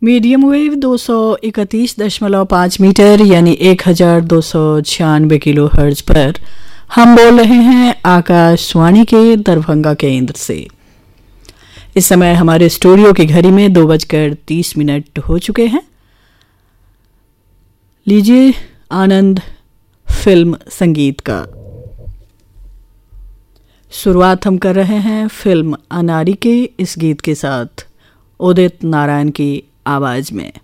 Medium wave 231.5 metre यानी 1296 kilo hertz पर हम बोल रहे हैं आकाशवाणी के दरभंगा केंद्र से। इस समय हमारे स्टूडियो की घड़ी में 2:30 हो चुके हैं। लीजिए आनंद फिल्म संगीत का। शुरुआत हम कर रहे हैं फिल्म अनारी के इस गीत के साथ, उदित नारायण की आवाज में।